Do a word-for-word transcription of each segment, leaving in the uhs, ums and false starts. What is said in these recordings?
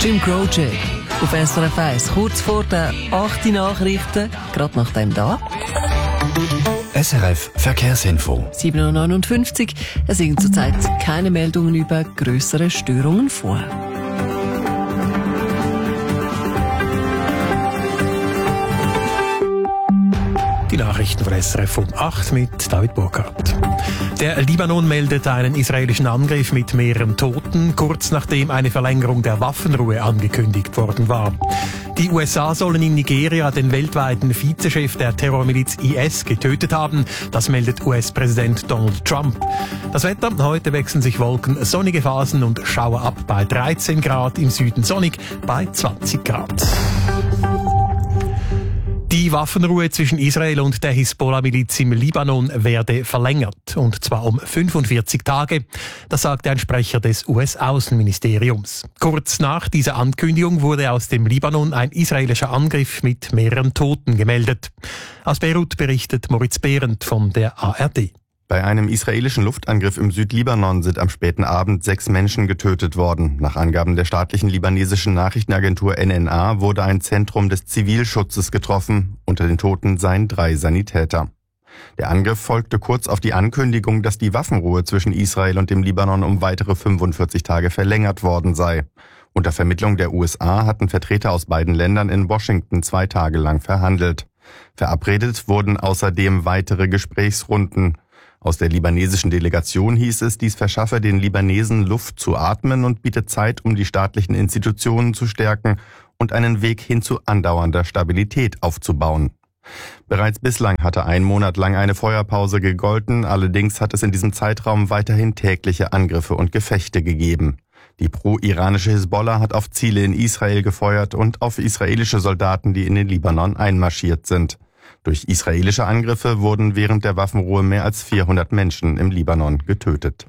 Jim Croce auf S R F eins, kurz vor den achten Nachrichten, gerade nach dem da. S R F Verkehrsinfo. sieben Uhr neunundfünfzig. Es liegen zurzeit keine Meldungen über grössere Störungen vor. Die Nachrichten von S R F um acht mit David Burkhardt. Der Libanon meldet einen israelischen Angriff mit mehreren Toten, kurz nachdem eine Verlängerung der Waffenruhe angekündigt worden war. Die U S A sollen in Nigeria den weltweiten Vizechef der Terrormiliz I S getötet haben. Das meldet U S-Präsident Donald Trump. Das Wetter: Heute wechseln sich Wolken, sonnige Phasen und Schauer ab bei dreizehn Grad, im Süden sonnig bei zwanzig Grad. Die Waffenruhe zwischen Israel und der Hisbollah-Miliz im Libanon werde verlängert, und zwar um fünfundvierzig Tage. Das sagte ein Sprecher des U S-Außenministeriums. Kurz nach dieser Ankündigung wurde aus dem Libanon ein israelischer Angriff mit mehreren Toten gemeldet. Aus Beirut berichtet Moritz Behrendt von der A R D. Bei einem israelischen Luftangriff im Südlibanon sind am späten Abend sechs Menschen getötet worden. Nach Angaben der staatlichen libanesischen Nachrichtenagentur N N A wurde ein Zentrum des Zivilschutzes getroffen. Unter den Toten seien drei Sanitäter. Der Angriff folgte kurz auf die Ankündigung, dass die Waffenruhe zwischen Israel und dem Libanon um weitere fünfundvierzig Tage verlängert worden sei. Unter Vermittlung der U S A hatten Vertreter aus beiden Ländern in Washington zwei Tage lang verhandelt. Verabredet wurden außerdem weitere Gesprächsrunden. Aus der libanesischen Delegation hieß es, dies verschaffe den Libanesen Luft zu atmen und biete Zeit, um die staatlichen Institutionen zu stärken und einen Weg hin zu andauernder Stabilität aufzubauen. Bereits bislang hatte ein Monat lang eine Feuerpause gegolten, allerdings hat es in diesem Zeitraum weiterhin tägliche Angriffe und Gefechte gegeben. Die pro-iranische Hisbollah hat auf Ziele in Israel gefeuert und auf israelische Soldaten, die in den Libanon einmarschiert sind. Durch israelische Angriffe wurden während der Waffenruhe mehr als vierhundert Menschen im Libanon getötet.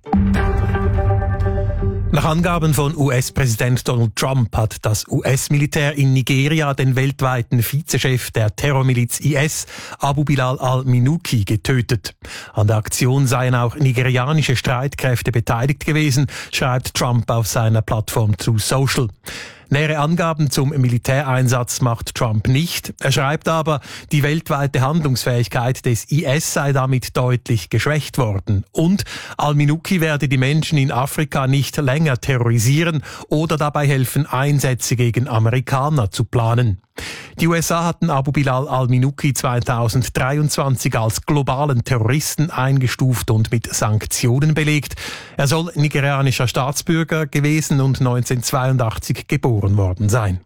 Nach Angaben von U S-Präsident Donald Trump hat das U S-Militär in Nigeria den weltweiten Vizechef der Terrormiliz I S, Abu Bilal al-Minuki, getötet. An der Aktion seien auch nigerianische Streitkräfte beteiligt gewesen, schreibt Trump auf seiner Plattform Truth Social. Nähere Angaben zum Militäreinsatz macht Trump nicht. Er schreibt aber, die weltweite Handlungsfähigkeit des I S sei damit deutlich geschwächt worden. Und al-Minuki werde die Menschen in Afrika nicht länger terrorisieren oder dabei helfen, Einsätze gegen Amerikaner zu planen. Die U S A hatten Abu Bilal al-Minuki zweitausenddreiundzwanzig als globalen Terroristen eingestuft und mit Sanktionen belegt. Er soll nigerianischer Staatsbürger gewesen und neunzehnhundertzweiundachtzig geboren worden sein.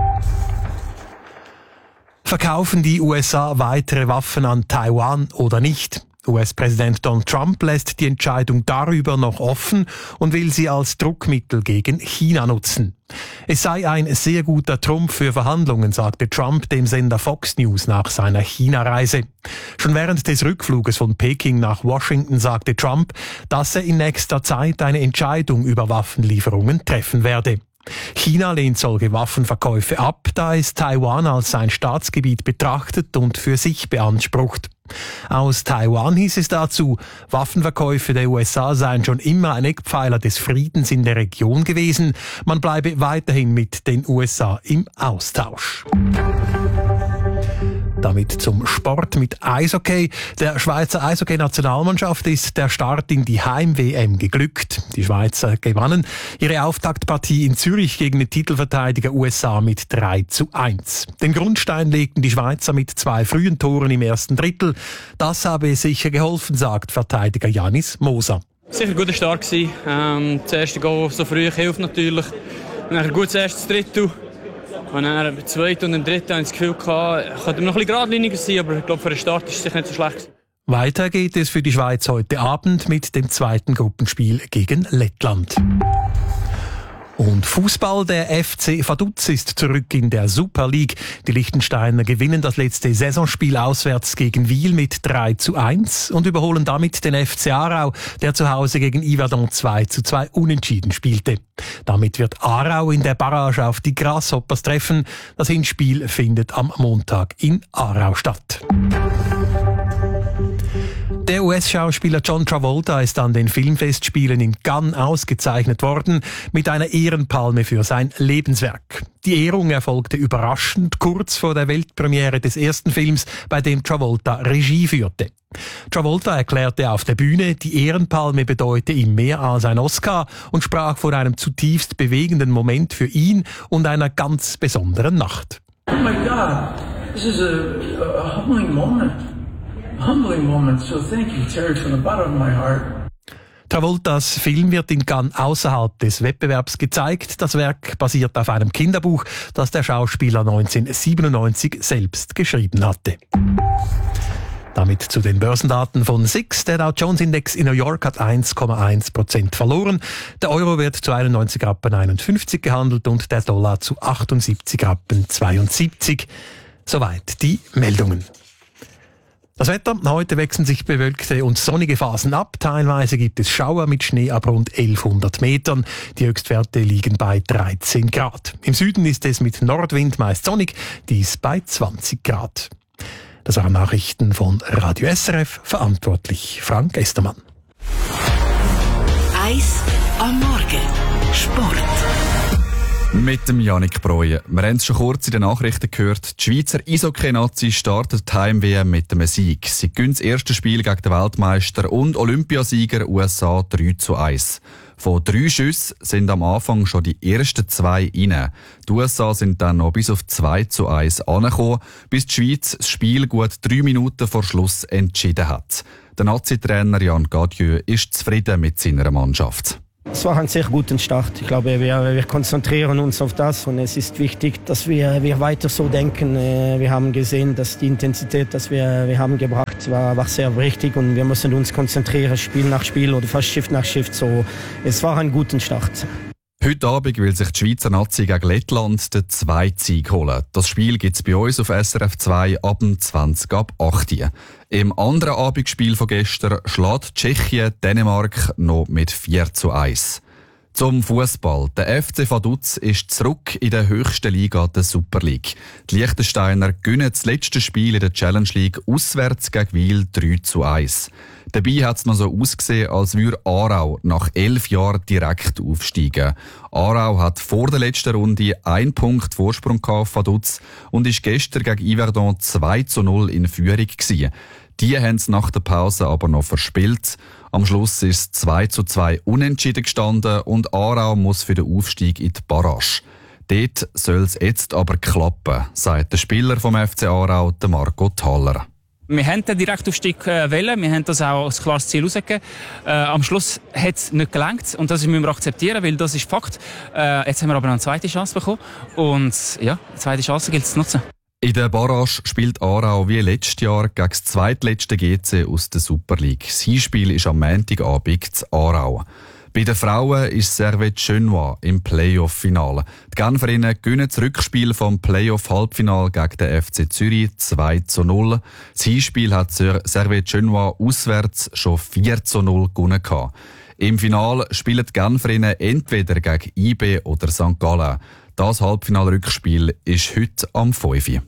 Verkaufen die U S A weitere Waffen an Taiwan oder nicht? U S-Präsident Donald Trump lässt die Entscheidung darüber noch offen und will sie als Druckmittel gegen China nutzen. Es sei ein sehr guter Trumpf für Verhandlungen, sagte Trump dem Sender Fox News nach seiner China-Reise. Schon während des Rückfluges von Peking nach Washington sagte Trump, dass er in nächster Zeit eine Entscheidung über Waffenlieferungen treffen werde. China lehnt solche Waffenverkäufe ab, da es Taiwan als sein Staatsgebiet betrachtet und für sich beansprucht. Aus Taiwan hieß es dazu, Waffenverkäufe der U S A seien schon immer ein Eckpfeiler des Friedens in der Region gewesen. Man bleibe weiterhin mit den U S A im Austausch. Damit zum Sport mit Eishockey. Der Schweizer Eishockey-Nationalmannschaft ist der Start in die Heim-W M geglückt. Die Schweizer gewannen ihre Auftaktpartie in Zürich gegen den Titelverteidiger U S A mit drei zu eins. Den Grundstein legten die Schweizer mit zwei frühen Toren im ersten Drittel. Das habe sicher geholfen, sagt Verteidiger Janis Moser. Sicher ein guter Start gewesen. Ähm, das erste Goal so früh hilft natürlich. Und dann ein gutes erstes Drittel. Und dann im zweiten und im dritten hatte ich das Gefühl, ich könnte noch ein bisschen geradliniger sein, aber ich glaube, für den Start ist es sicher nicht so schlecht. Weiter geht es für die Schweiz heute Abend mit dem zweiten Gruppenspiel gegen Lettland. Und Fußball, der F C Vaduz ist zurück in der Super League. Die Liechtensteiner gewinnen das letzte Saisonspiel auswärts gegen Wiel mit drei zu eins und überholen damit den F C Aarau, der zu Hause gegen Yverdon zwei zu zwei unentschieden spielte. Damit wird Aarau in der Barrage auf die Grasshoppers treffen. Das Hinspiel findet am Montag in Aarau statt. Der U S-Schauspieler John Travolta ist an den Filmfestspielen in Cannes ausgezeichnet worden mit einer Ehrenpalme für sein Lebenswerk. Die Ehrung erfolgte überraschend kurz vor der Weltpremiere des ersten Films, bei dem Travolta Regie führte. Travolta erklärte auf der Bühne, die Ehrenpalme bedeute ihm mehr als ein Oscar und sprach von einem zutiefst bewegenden Moment für ihn und einer ganz besonderen Nacht. Oh my God, this is a, a humbling moment. Humbling moment, so thank you, Terry, from the bottom of my heart. Travoltas Film wird in Cannes außerhalb des Wettbewerbs gezeigt. Das Werk basiert auf einem Kinderbuch, das der Schauspieler neunzehnhundertsiebenundneunzig selbst geschrieben hatte. Damit zu den Börsendaten von S I X. Der Dow Jones Index in New York hat eins Komma eins Prozent verloren. Der Euro wird zu einundneunzig Rappen einundfünfzig gehandelt und der Dollar zu achtundsiebzig Rappen zweiundsiebzig. Soweit die Meldungen. Das Wetter: Heute wechseln sich bewölkte und sonnige Phasen ab. Teilweise gibt es Schauer mit Schnee ab rund elfhundert Metern. Die Höchstwerte liegen bei dreizehn Grad. Im Süden ist es mit Nordwind meist sonnig, dies bei zwanzig Grad. Das waren Nachrichten von Radio S R F, verantwortlich Frank Estermann. Eis am Morgen. Sport. Mit dem Yannick Breuer. Wir haben es schon kurz in den Nachrichten gehört. Die Schweizer Eishockey-Nazi startet die Heim-W M mit einem Sieg. Sie gewinnen das erste Spiel gegen den Weltmeister und Olympiasieger U S A drei zu eins. Von drei Schüssen sind am Anfang schon die ersten zwei rein. Die U S A sind dann noch bis auf zwei zu eins angekommen, bis die Schweiz das Spiel gut drei Minuten vor Schluss entschieden hat. Der Nazi-Trainer Jan Gadieu ist zufrieden mit seiner Mannschaft. Es war ein sehr guter Start. Ich glaube, wir, wir konzentrieren uns auf das und es ist wichtig, dass wir, wir weiter so denken. Wir haben gesehen, dass die Intensität, die wir, wir haben gebracht, war, war sehr wichtig und wir müssen uns konzentrieren, Spiel nach Spiel oder fast Shift nach Shift. So, es war ein guter Start. Heute Abend will sich die Schweizer Nazi gegen Lettland den zweiten Sieg holen. Das Spiel gibt es bei uns auf S R F zwei ab zwanzig ab acht. Im anderen Abendspiel von gestern schlägt Tschechien Dänemark noch mit vier zu eins. Zum Fußball. Der F C Vaduz ist zurück in der höchsten Liga, der Super League. Die Liechtensteiner gewinnen das letzte Spiel in der Challenge League auswärts gegen Wil drei zu eins. Dabei hat es noch so ausgesehen, als würde Aarau nach elf Jahren direkt aufsteigen. Aarau hat vor der letzten Runde einen Punkt Vorsprung auf Vaduz und ist gestern gegen Yverdon zwei zu null in Führung gewesen. Die haben es nach der Pause aber noch verspielt. Am Schluss ist es zwei zu zwei unentschieden gestanden und Aarau muss für den Aufstieg in die Barrage. Dort soll es jetzt aber klappen, sagt der Spieler vom F C Aarau, der Marco Thaler. Wir haben den Direktaufstieg äh, wollen, wir haben das auch als klares Ziel rausgegeben. Äh, am Schluss hat es nicht gelangt und das müssen wir akzeptieren, weil das ist Fakt. Äh, jetzt haben wir aber noch eine zweite Chance bekommen und ja, die zweite Chance gilt es zu nutzen. In der Barrage spielt Aarau wie letztes Jahr gegen das zweitletzte G C aus der Super League. Das Hinspiel ist am Montagabend in Aarau. Bei den Frauen ist Servette Genua im Playoff-Finale. Die Genferinnen gewinnen das Rückspiel vom Playoff-Halbfinal gegen den F C Zürich zwei zu null. Das Hinspiel hat Servette Genua auswärts schon vier zu null gewonnen. Im Finale spielen die Genferinnen entweder gegen I B oder Sankt Gallen. Das Halbfinal-Rückspiel ist heute am fünf Uhr.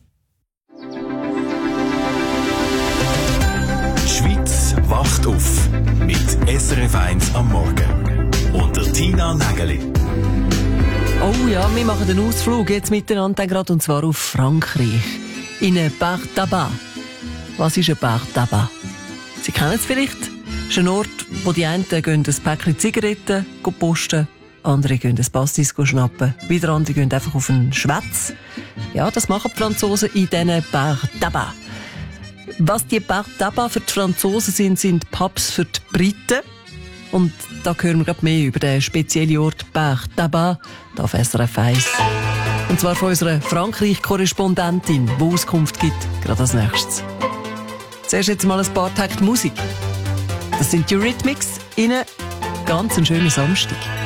Die Schweiz wacht auf mit S R F eins am Morgen. Und der Tina Nägeli. Oh ja, wir machen den Ausflug jetzt miteinander gerade, und zwar auf Frankreich. In ein Bar Tabac. Was ist ein Bar Tabac? Sie kennen es vielleicht. Es ist ein Ort, wo die einen gehen ein Päckchen Zigaretten posten, andere gehen ein Pastis schnappen, wieder andere gehen einfach auf einen Schwätz. Ja, das machen die Franzosen in diesen Bar Tabac. Was die Bar Tabac für die Franzosen sind, sind Pubs für die Briten. Und da hören wir gerade mehr über den speziellen Ort Bar Tabac, hier auf S R F eins. Und zwar von unserer Frankreich-Korrespondentin, die Auskunft gibt, gerade als nächstes. Zuerst jetzt mal ein paar Takte Musik. Das sind die Eurythmics in einem ganz schönen Samstag.